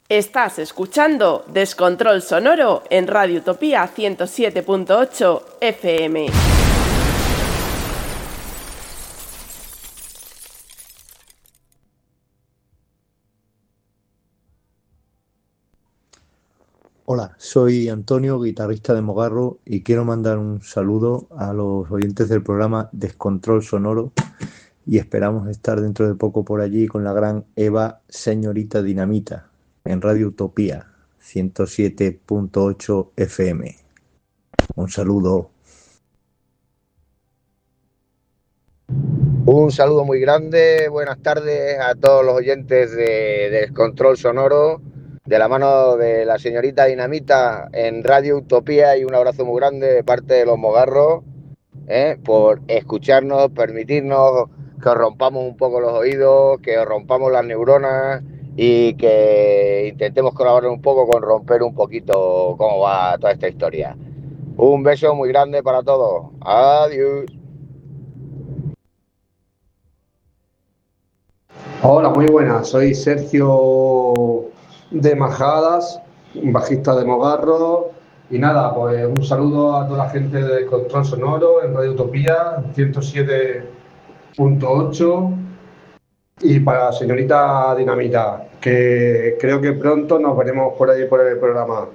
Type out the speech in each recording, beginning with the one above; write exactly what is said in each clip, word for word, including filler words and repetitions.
Estás escuchando Descontrol Sonoro en Radio Utopía ciento siete punto ocho F M. Hola, soy Antonio, guitarrista de Mogarro, y quiero mandar un saludo a los oyentes del programa Descontrol Sonoro, y esperamos estar dentro de poco por allí con la gran Eva Señorita Dinamita en Radio Utopía ciento siete punto ocho F M. Un saludo. Un saludo muy grande, buenas tardes a todos los oyentes de, de Descontrol Sonoro, de la mano de la señorita Dinamita en Radio Utopía, y un abrazo muy grande de parte de los Mogarros, ¿eh? por escucharnos, permitirnos que os rompamos un poco los oídos, que os rompamos las neuronas y que intentemos colaborar un poco con romper un poquito cómo va toda esta historia. Un beso muy grande para todos. Adiós. Hola, muy buenas. Soy Sergio de Majadas, bajista de Mogarro. Y nada, pues un saludo a toda la gente de Control Sonoro en Radio Utopía ciento siete punto ocho. Y para la señorita Dinamita, que creo que pronto nos veremos por ahí por el programa.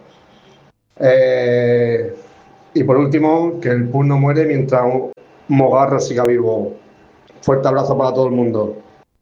Eh, y por último, que el Pun no muere mientras Mogarro siga vivo. Fuerte abrazo para todo el mundo.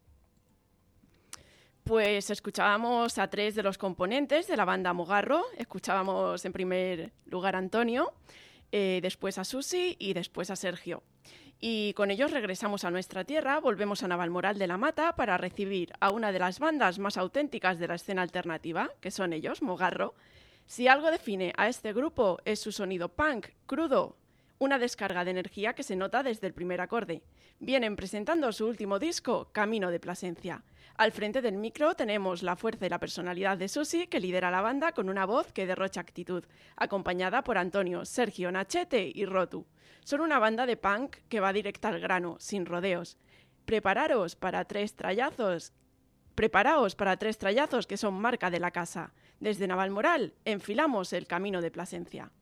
Pues escuchábamos a tres de los componentes de la banda Mogarro. Escuchábamos en primer lugar a Antonio, eh, después a Susi y después a Sergio. Y con ellos regresamos a nuestra tierra, volvemos a Navalmoral de la Mata para recibir a una de las bandas más auténticas de la escena alternativa, que son ellos, Mogarro. Si algo define a este grupo es su sonido punk, crudo, una descarga de energía que se nota desde el primer acorde. Vienen presentando su último disco, Camino de Plasencia. Al frente del micro tenemos la fuerza y la personalidad de Susi, que lidera la banda con una voz que derrocha actitud, acompañada por Antonio, Sergio, Nachete y Rotu. Son una banda de punk que va directa al grano, sin rodeos. Prepararos para tres trallazos, preparaos para tres trallazos que son marca de la casa. Desde Navalmoral enfilamos el Camino de Plasencia.